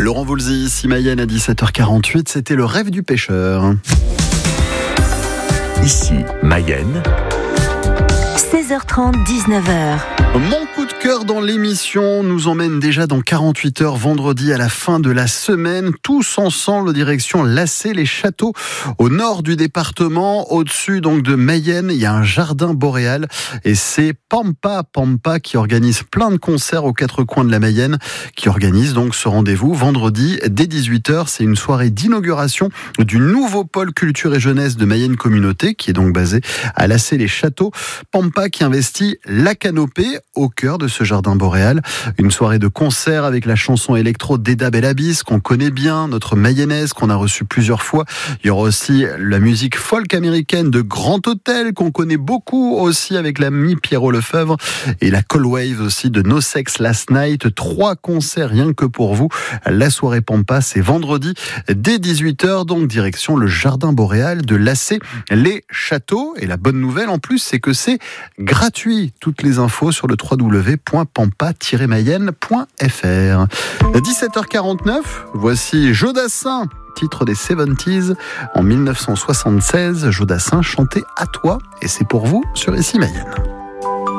Laurent Voulzy, ici Mayenne à 17h48, c'était le rêve du pêcheur. Ici Mayenne. 16h30, 19h. Mon coup de cœur dans l'émission nous emmène déjà dans 48 heures vendredi à la fin de la semaine. Tous ensemble, direction Lassay-les-Châteaux, au nord du département, au-dessus donc de Mayenne. Il y a un jardin boréal et c'est Pampa qui organise plein de concerts aux quatre coins de la Mayenne, qui organise donc ce rendez-vous vendredi dès 18h. C'est une soirée d'inauguration du nouveau pôle culture et jeunesse de Mayenne Communauté, qui est donc basé à Lassay-les-Châteaux. Pampa qui investit la canopée au cœur de ce jardin boréal. Une soirée de concert avec la chanson électro d'Eda Bellabis, qu'on connaît bien, notre mayonnaise qu'on a reçue plusieurs fois. Il y aura aussi la musique folk américaine de Grand Hôtel, qu'on connaît beaucoup aussi avec l'ami Pierrot Lefebvre, et la Cold Wave aussi de No Sex Last Night. 3 concerts rien que pour vous. La soirée Pampa, c'est vendredi dès 18h, donc direction le jardin boréal de Lassay-les-Châteaux. Et la bonne nouvelle en plus, c'est que c'est gratuit. Toutes les infos sur le www.pampa-mayenne.fr. 17h49, voici Jodassin, titre des 70s. En 1976, Jodassin chantait À toi, et c'est pour vous sur Ici Mayenne.